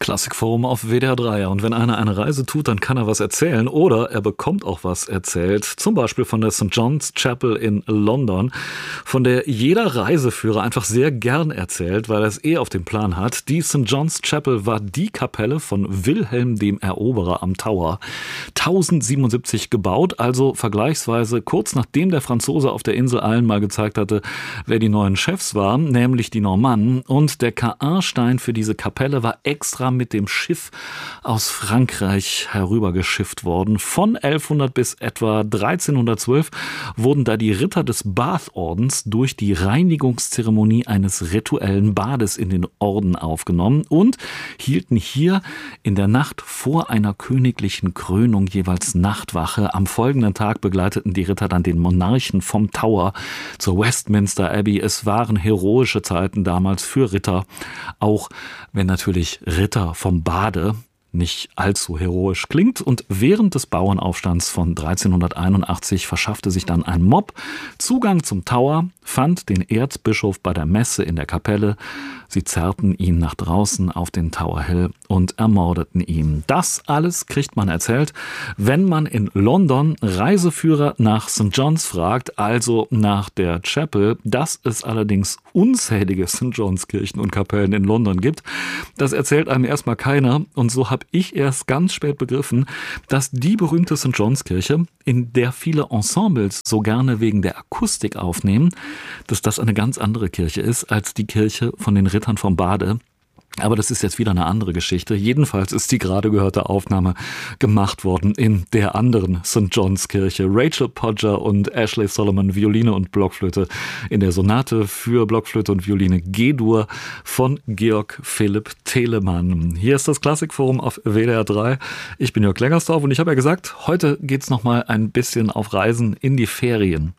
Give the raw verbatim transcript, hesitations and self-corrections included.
Klassikforum auf W D R drei. Und wenn einer eine Reise tut, dann kann er was erzählen oder er bekommt auch was erzählt. Zum Beispiel von der Sankt John's Chapel in London, von der jeder Reiseführer einfach sehr gern erzählt, weil er es eh auf dem Plan hat. Die Sankt John's Chapel war die Kapelle von Wilhelm dem Eroberer am Tower. tausendsiebenundsiebzig gebaut, also vergleichsweise kurz nachdem der Franzose auf der Insel allen mal gezeigt hatte, wer die neuen Chefs waren, nämlich die Normannen. Und der K A-Stein für diese Kapelle war extra mit dem Schiff aus Frankreich herübergeschifft worden. Von elfhundert bis etwa dreizehnhundertzwölf wurden da die Ritter des Bath-Ordens durch die Reinigungszeremonie eines rituellen Bades in den Orden aufgenommen und hielten hier in der Nacht vor einer königlichen Krönung jeweils Nachtwache. Am folgenden Tag begleiteten die Ritter dann den Monarchen vom Tower zur Westminster Abbey. Es waren heroische Zeiten damals für Ritter, auch wenn natürlich Ritter vom Bade nicht allzu heroisch klingt. Und während des Bauernaufstands von dreizehnhunderteinundachtzig verschaffte sich dann ein Mob Zugang zum Tower, fand den Erzbischof bei der Messe in der Kapelle. Sie zerrten ihn nach draußen auf den Tower Hill und ermordeten ihn. Das alles kriegt man erzählt, wenn man in London Reiseführer nach Sankt John's fragt, also nach der Chapel. Dass es allerdings unzählige Sankt John's Kirchen und Kapellen in London gibt, das erzählt einem erstmal keiner. Und so habe ich erst ganz spät begriffen, dass die berühmte Sankt John's Kirche, in der viele Ensembles so gerne wegen der Akustik aufnehmen, dass das eine ganz andere Kirche ist als die Kirche von den Rittern vom Bade. Aber das ist jetzt wieder eine andere Geschichte. Jedenfalls ist die gerade gehörte Aufnahme gemacht worden in der anderen Sankt John's Kirche. Rachel Podger und Ashley Solomon, Violine und Blockflöte in der Sonate für Blockflöte und Violine G-Dur von Georg Philipp Telemann. Hier ist das Klassikforum auf W D R drei. Ich bin Jörg Lengersdorf und ich habe ja gesagt, heute geht's noch mal ein bisschen auf Reisen in die Ferien.